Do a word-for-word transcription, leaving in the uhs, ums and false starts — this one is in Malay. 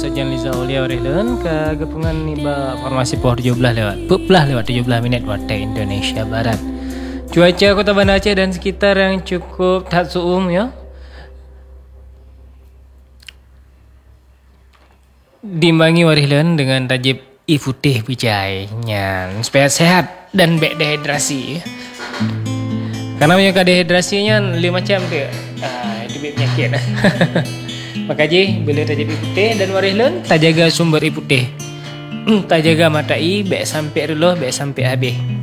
sajian Liza Aulia Rehlen ke gabungan niba formasi poh tujuh belas lewat peplah lewat tujuh belas minit waktu Indonesia Barat. Cuaca Kota Banda Aceh dan sekitar yang cukup tak suum ya. Dimbangi Warihlen dengan tajib i putih pijai nyan supaya sehat dan bek dehidrasi. Karena punya dehidrasinya lima macam tu. Ah, itu bek penyakit. Maka je bila tajib i putih dan Warihlen tak jaga sumber i putih. Tak jaga mata i bek sampai dulu bek sampai habis.